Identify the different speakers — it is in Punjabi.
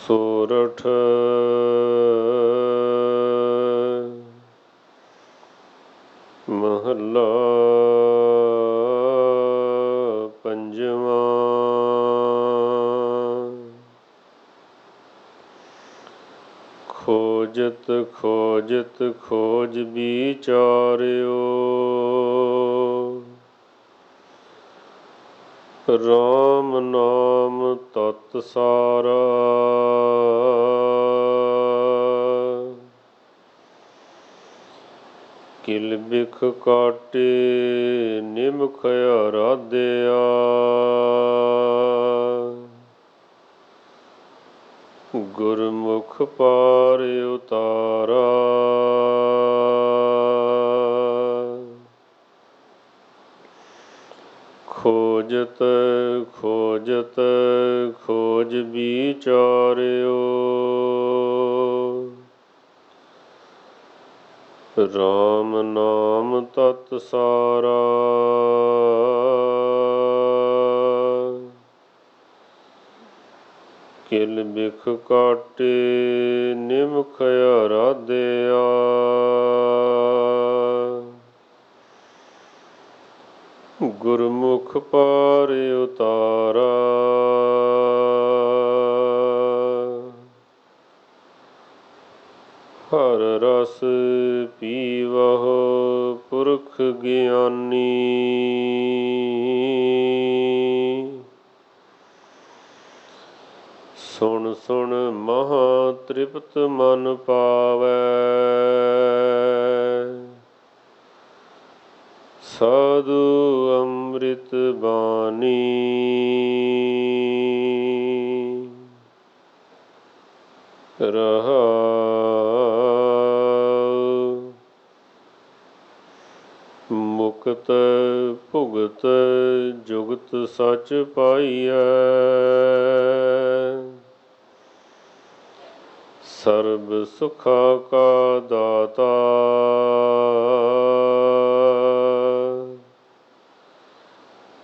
Speaker 1: ਸੋਰਠ ਮਹੱਲਾ ਪੰਜਵਾਂ। ਖੋਜਤ ਖੋਜਤ ਖੋਜ ਵਿਚਾਰਿਓ, ਰਾਮ ਨਾਮ ਤਤ ਸਾਰਾ। ਕਿਲ ਬਿਖ ਕਾਟੇ ਨਿਮਖ ਅਰਾਧਿਆ, ਗੁਰਮੁਖ ਪਾਰ ਉਤਾਰਾ। ਖੋਜਤ ਖੋਜਤ ਖੋਜ ਵਿਚਾਰਿਓ, ਰਾਮ ਨਾਮ ਤਤ ਸਾਰਾ। ਕਿਲ ਬਿਖ ਕਾਟੇ ਨਿਮਖ ਅਰਾਧਿਆ, ਗੁਰਮੁਖ ਪਾਰ ਉਤਾਰਾ। ਹਰ ਰਸ ਪੀਵਹੁ ਪੁਰਖ ਗਿਆਨੀ, ਸੁਣ ਸੁਣ ਮਹਾ ਤ੍ਰਿਪਤ ਮਨ ਪਾਵੈ। ਸਾਧੂ ਅੰਮ੍ਰਿਤ ਬਾਣੀ, ਰਹਾਉ। ਮੁਕਤ ਭੁਗਤ ਜੁਗਤ ਸਚ ਪਾਈਐ, ਸਰਬ ਸੁਖਾ ਕਾ ਦਾਤਾ।